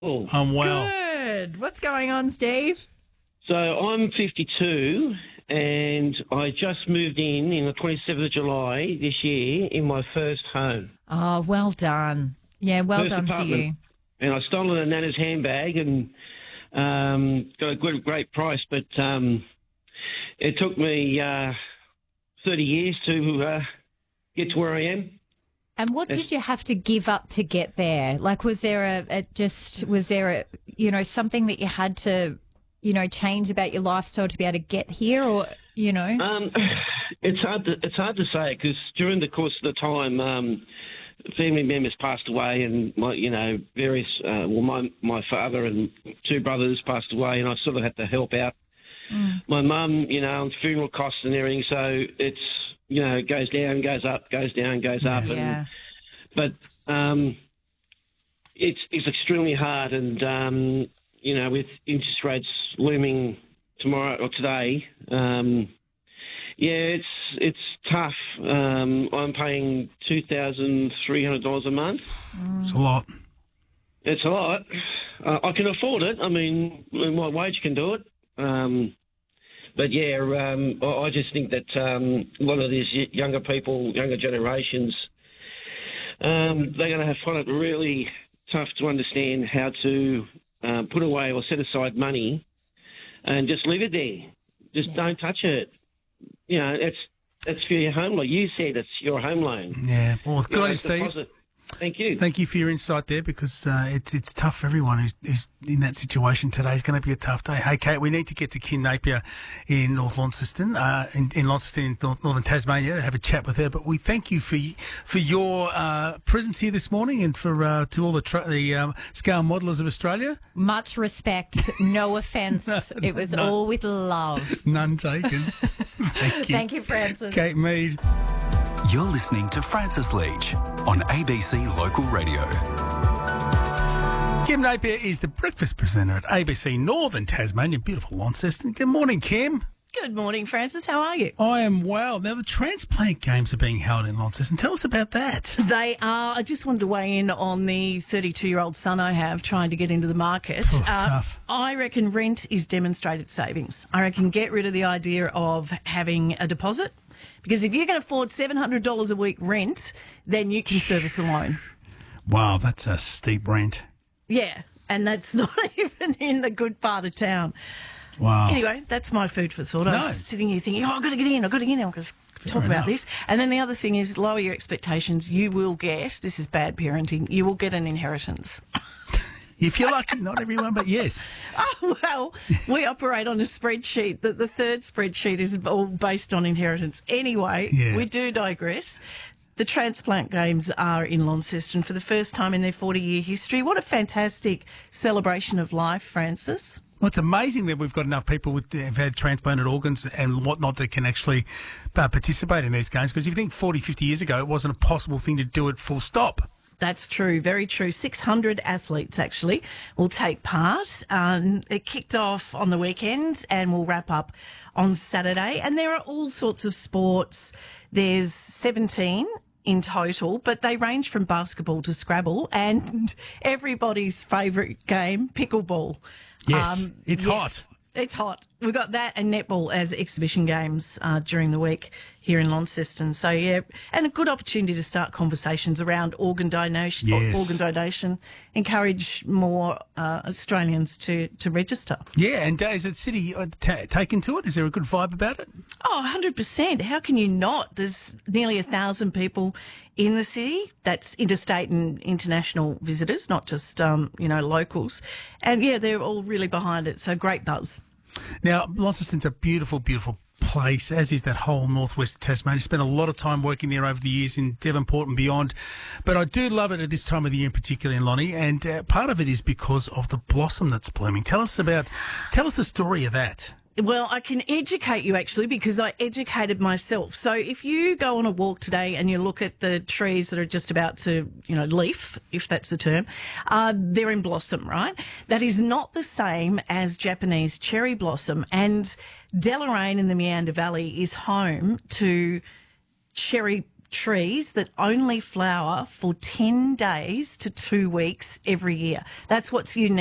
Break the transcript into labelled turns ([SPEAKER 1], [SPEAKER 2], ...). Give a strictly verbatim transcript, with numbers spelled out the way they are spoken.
[SPEAKER 1] well.
[SPEAKER 2] I'm well.
[SPEAKER 3] Good. What's going on, Steve?
[SPEAKER 1] So I'm fifty-two, and I just moved in in the twenty-seventh of July this year in my first home.
[SPEAKER 3] Oh, well done. Yeah, well
[SPEAKER 1] First
[SPEAKER 3] done to
[SPEAKER 1] apartment.
[SPEAKER 3] you.
[SPEAKER 1] And I stole a Nana's handbag and um, got a good, great price, but um, it took me uh, thirty years to uh, get to where I am.
[SPEAKER 3] And what did you have to give up to get there? Like, was there a, a just, was there a, you know, something that you had to, you know, change about your lifestyle to be able to get here, or, you know?
[SPEAKER 1] Um, it's hard to, it's hard to say, because during the course of the time, um, family members passed away, and my, you know, various, uh, well, my, my father and two brothers passed away, and I sort of had to help out mm. my mum, you know, on funeral costs and everything. So it's, you know, it goes down, goes up, goes down, goes up.
[SPEAKER 3] Yeah.
[SPEAKER 1] And, but um, it's it's extremely hard, and um, you know, with interest rates looming tomorrow or today, um, yeah, it's it's tough. Um, I'm paying two thousand three hundred dollars a month.
[SPEAKER 2] It's a lot.
[SPEAKER 1] It's a lot. Uh, I can afford it. I mean, my wage can do it. Um, But, yeah, um, I just think that um, a lot of these younger people, younger generations, um, they're going to find it really tough to understand how to uh, put away or set aside money and just leave it there. Just yeah. don't touch it. You know, it's it's for your home loan. You said it's your home loan.
[SPEAKER 2] Yeah. Well, good on you, Steve.
[SPEAKER 1] Deposit. Thank you.
[SPEAKER 2] Thank you for your insight there, because uh, it's it's tough for everyone who's, who's in that situation today. It's going to be a tough day. Hey, Kate, we need to get to Kim Napier in North Launceston, uh, in, in Launceston, in North, Northern Tasmania, to have a chat with her. But we thank you for for your uh, presence here this morning, and for uh, to all the tr- the um, scale modelers of Australia.
[SPEAKER 3] Much respect, no offence. no, it was no, all with love.
[SPEAKER 2] None taken. Thank you.
[SPEAKER 3] Thank you, Francis.
[SPEAKER 2] Kate Mead.
[SPEAKER 4] You're listening to Francis Leach on A B C Local Radio.
[SPEAKER 2] Kim Napier is the breakfast presenter at A B C Northern Tasmania, beautiful Launceston. Good morning, Kim.
[SPEAKER 5] Good morning, Francis. How are you?
[SPEAKER 2] I am well. Now, the transplant games are being held in Launceston. Tell us about that.
[SPEAKER 5] They are. I just wanted to weigh in on the thirty-two-year-old son I have trying to get into the market.
[SPEAKER 2] Oh,
[SPEAKER 5] uh,
[SPEAKER 2] tough.
[SPEAKER 5] I reckon rent is demonstrated savings. I reckon get rid of the idea of having a deposit, because if you can afford seven hundred dollars a week rent, then you can service a loan.
[SPEAKER 2] Wow, that's a steep rent.
[SPEAKER 5] Yeah, and that's not even in the good part of town.
[SPEAKER 2] Wow.
[SPEAKER 5] Anyway, that's my food for thought.
[SPEAKER 2] No.
[SPEAKER 5] I was sitting here thinking, oh, I've got to get in, I've got to get in, I've got to talk
[SPEAKER 2] Fair
[SPEAKER 5] about
[SPEAKER 2] enough.
[SPEAKER 5] this. And then the other thing is lower your expectations. You will get, this is bad parenting, you will get an inheritance.
[SPEAKER 2] If you're lucky, not everyone, but yes.
[SPEAKER 5] Oh, well, we operate on a spreadsheet. The, the third spreadsheet is all based on inheritance. Anyway,
[SPEAKER 2] Yeah.
[SPEAKER 5] we do digress. The transplant games are in Launceston for the first time in their forty-year history. What a fantastic celebration of life, Francis.
[SPEAKER 2] Well, it's amazing that we've got enough people with have had transplanted organs and whatnot that can actually uh, participate in these games. Because if you think forty, fifty years ago, it wasn't a possible thing to do it full stop.
[SPEAKER 5] That's true, very true. six hundred athletes, actually, will take part. Um, it kicked off on the weekend and will wrap up on Saturday. And there are all sorts of sports. There's seventeen in total, but they range from basketball to Scrabble and everybody's favourite game, pickleball.
[SPEAKER 2] Yes,
[SPEAKER 5] Um,
[SPEAKER 2] it's
[SPEAKER 5] yes,
[SPEAKER 2] hot.
[SPEAKER 5] It's hot. We've got that and netball as exhibition games uh, during the week here in Launceston. So, yeah, and a good opportunity to start conversations around organ donation.
[SPEAKER 2] Yes.
[SPEAKER 5] Organ donation. Encourage more uh, Australians to, to register.
[SPEAKER 2] Yeah, and uh, is it City uh, ta taken to it? Is there a good vibe about it?
[SPEAKER 5] Oh, one hundred percent. How can you not? There's nearly a thousand people in the city. That's interstate and international visitors, not just, um, you know, locals. And, yeah, they're all really behind it. So great buzz.
[SPEAKER 2] Now, Launceston's a beautiful, beautiful place, as is that whole northwest of Tasmania. Spent a lot of time working there over the years in Devonport and beyond. But I do love it at this time of the year in particular, in Lonnie, and uh, part of it is because of the blossom that's blooming. Tell us about, tell us the story of that.
[SPEAKER 5] Well, I can educate you actually because I educated myself. So if you go on a walk today and you look at the trees that are just about to, you know, leaf, if that's the term, uh, they're in blossom, right? That is not the same as Japanese cherry blossom. And Deloraine in the Meander Valley is home to cherry trees that only flower for ten days to two weeks every year. That's what's unique.